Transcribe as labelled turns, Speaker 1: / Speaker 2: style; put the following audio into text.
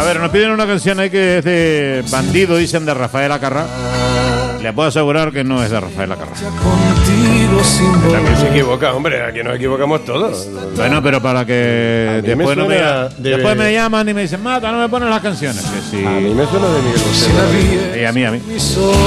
Speaker 1: A ver, nos piden una canción ahí que es de Bandido, dicen, de Rafael Acarrá. Le puedo asegurar que no es de Rafael Acarrá.
Speaker 2: También se equivoca, hombre, aquí nos equivocamos todos.
Speaker 1: Bueno, pero para que después, después me
Speaker 2: de...
Speaker 1: llaman y me dicen, Mata, no me pones las canciones. Que sí.
Speaker 2: A mí me suena de Miguel Bosé.
Speaker 1: Y a mí.